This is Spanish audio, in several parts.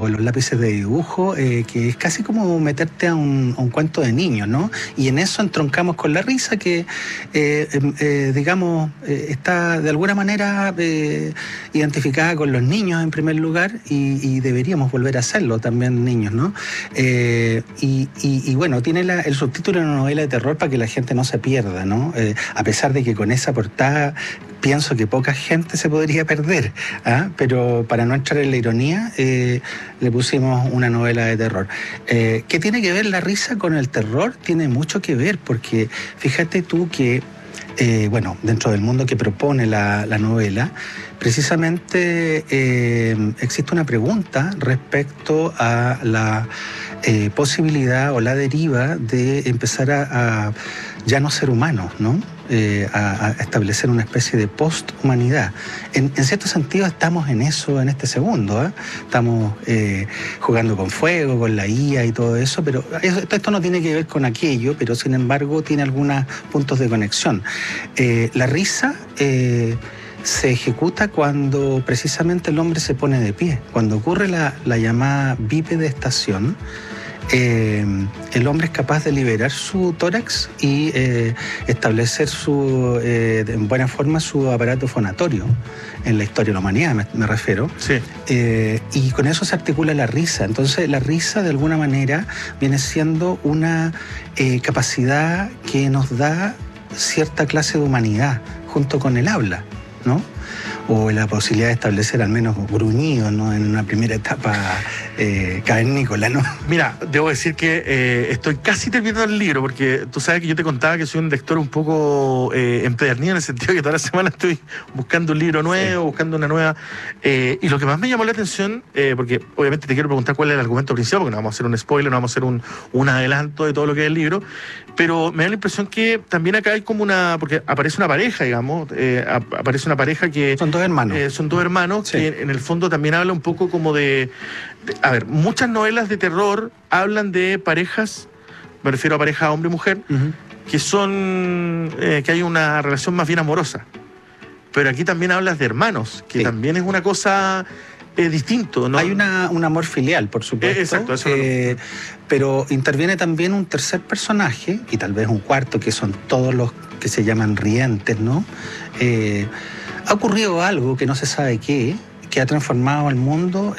o los lápices de dibujo, que es casi como meterte a un cuento de niños, ¿no? Y en eso entroncamos con la risa, que digamos, está de alguna manera identificada con los niños en primer lugar, y deberíamos volver a hacerlo también niños, ¿no? Y bueno, tiene el subtítulo de una novela de terror para que la gente no se pierda, ¿no? A pesar de que con esa portada pienso que poca gente se podría perder, ¿ah? Pero para no entrar en la ironía, le pusimos una novela de terror. ¿Qué tiene que ver la risa con el terror? Tiene mucho que ver, porque fíjate tú que, bueno, dentro del mundo que propone la novela, precisamente existe una pregunta respecto a la posibilidad o la deriva de empezar a ya no ser humanos, ¿no? A establecer una especie de post-humanidad. En cierto sentido estamos en eso en este segundo, ¿eh? Estamos jugando con fuego, con la IA y todo eso, pero esto no tiene que ver con aquello, pero sin embargo tiene algunos puntos de conexión. La risa se ejecuta cuando precisamente el hombre se pone de pie, cuando ocurre la llamada bipedestación. El hombre es capaz de liberar su tórax y establecer en buena forma su aparato fonatorio en la historia de la humanidad, me refiero. Sí. Y con eso se articula la risa. Entonces la risa de alguna manera viene siendo una capacidad que nos da cierta clase de humanidad junto con el habla, ¿no? O la posibilidad de establecer al menos gruñidos, ¿no? En una primera etapa cavernícola, ¿no? Mira, debo decir que estoy casi terminando el libro, porque tú sabes que yo te contaba que soy un lector un poco empedernido, en el sentido que toda la semana estoy buscando un libro nuevo, buscando una nueva... y lo que más me llamó la atención, porque obviamente te quiero preguntar cuál es el argumento principal, porque no vamos a hacer un spoiler, no vamos a hacer un adelanto de todo lo que es el libro, pero me da la impresión que también acá hay como porque aparece una pareja, digamos, aparece una pareja que... Son dos hermanos. Son dos hermanos, sí, que en el fondo también habla un poco como a ver, muchas novelas de terror hablan de parejas, me refiero a pareja hombre y mujer, que son, que hay una relación más bien amorosa. Pero aquí también hablas de hermanos, que también es una cosa distinto, ¿no? Hay un amor filial, por supuesto. Exacto, eso pero interviene también un tercer personaje, y tal vez un cuarto, que son todos los que se llaman rientes, ¿no? Ha ocurrido algo que no se sabe qué, que ha transformado al mundo,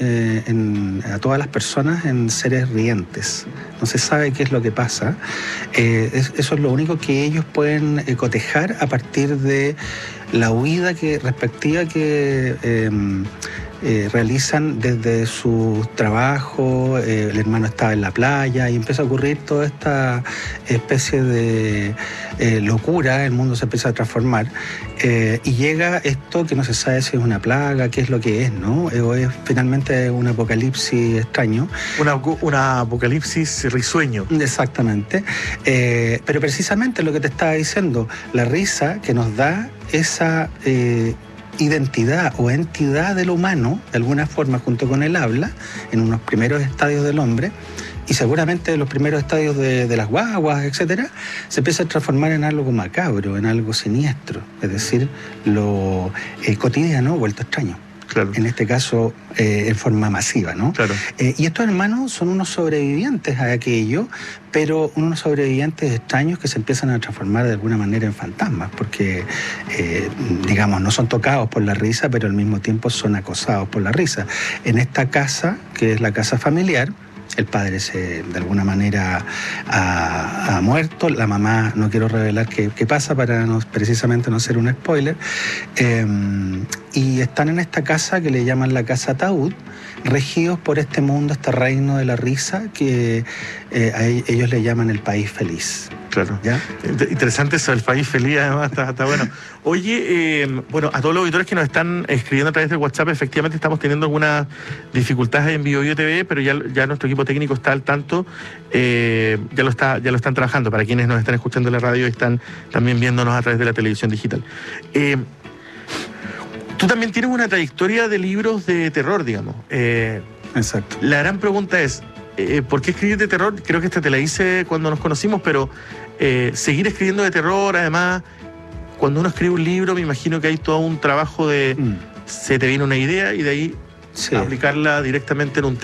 a todas las personas, en seres rientes. No se sabe qué es lo que pasa. Eso es lo único que ellos pueden cotejar a partir de la huida respectiva que realizan desde su trabajo. El hermano estaba en la playa y empieza a ocurrir toda esta especie de locura. El mundo se empieza a transformar y llega esto que no se sabe si es una plaga, qué es lo que es, ¿no? O es finalmente un apocalipsis extraño. Una apocalipsis risueño. Exactamente. Pero precisamente lo que te estaba diciendo, la risa que nos da esa identidad o entidad del humano, de alguna forma, junto con el habla, en unos primeros estadios del hombre, y seguramente en los primeros estadios de las guaguas, etcétera, se empieza a transformar en algo macabro, en algo siniestro, es decir, lo cotidiano vuelto extraño. Claro. En este caso, en forma masiva, ¿no? Claro. Y estos hermanos son unos sobrevivientes a aquello, pero unos sobrevivientes extraños que se empiezan a transformar de alguna manera en fantasmas, porque, digamos, no son tocados por la risa, pero al mismo tiempo son acosados por la risa. En esta casa, que es la casa familiar, el padre de alguna manera ha muerto, la mamá, no quiero revelar qué pasa para precisamente no ser un spoiler, y están en esta casa que le llaman la casa ataúd, regidos por este mundo, este reino de la risa, que ellos le llaman el país feliz. Claro. ¿Ya? Interesante eso, el país feliz, además, está bueno. Oye, bueno, a todos los auditores que nos están escribiendo a través del WhatsApp, efectivamente estamos teniendo algunas dificultades en BioBio TV, pero ya nuestro equipo técnico está al tanto, ya lo están trabajando, para quienes nos están escuchando en la radio y están también viéndonos a través de la televisión digital. Tú también tienes una trayectoria de libros de terror, digamos. Exacto. La gran pregunta es, ¿por qué escribir de terror? Creo que esta te la hice cuando nos conocimos, pero seguir escribiendo de terror, además, cuando uno escribe un libro, me imagino que hay todo un trabajo de... Se te viene una idea y de ahí aplicarla directamente en un